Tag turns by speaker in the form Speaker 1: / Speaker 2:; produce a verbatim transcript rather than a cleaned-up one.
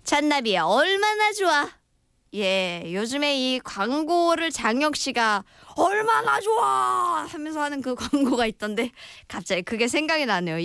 Speaker 1: 잔나비야 얼마나 좋아. 예, 요즘에 이 광고를 장혁 씨가 얼마나 좋아 하면서 하는 그 광고가 있던데 갑자기 그게 생각이 나네요.